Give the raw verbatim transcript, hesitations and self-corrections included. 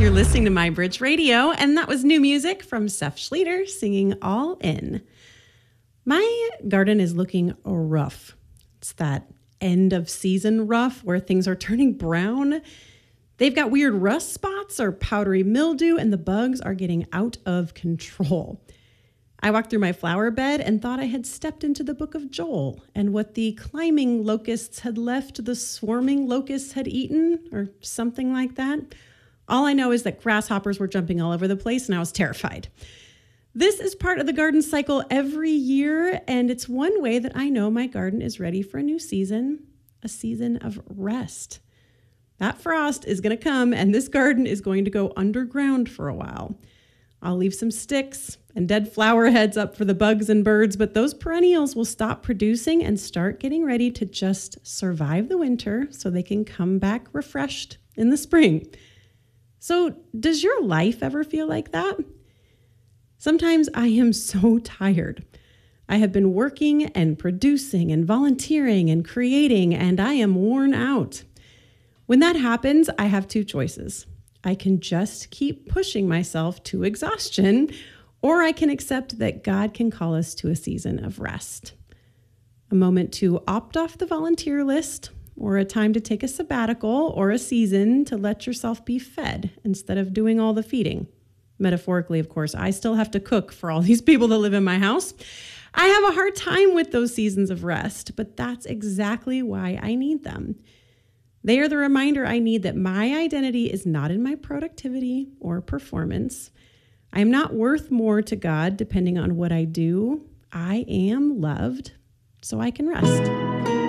You're listening to My Bridge Radio, and that was new music from Seth Schleter singing All In. My garden is looking rough. It's that end of season rough where things are turning brown. They've got weird rust spots or powdery mildew, and the bugs are getting out of control. I walked through my flower bed and thought I had stepped into the book of Joel, and what the climbing locusts had left, the swarming locusts had eaten, or something like that. All I know is that grasshoppers were jumping all over the place, and I was terrified. This is part of the garden cycle every year, and it's one way that I know my garden is ready for a new season, a season of rest. That frost is going to come, and this garden is going to go underground for a while. I'll leave some sticks and dead flower heads up for the bugs and birds, but those perennials will stop producing and start getting ready to just survive the winter so they can come back refreshed in the spring. So, does your life ever feel like that? Sometimes I am so tired. I have been working and producing and volunteering and creating, and I am worn out. When that happens, I have two choices. I can just keep pushing myself to exhaustion, or I can accept that God can call us to a season of rest. A moment to opt off the volunteer list, or a time to take a sabbatical, or a season to let yourself be fed instead of doing all the feeding. Metaphorically, of course, I still have to cook for all these people that live in my house. I have a hard time with those seasons of rest, but that's exactly why I need them. They are the reminder I need that my identity is not in my productivity or performance. I am not worth more to God depending on what I do. I am loved, so I can rest.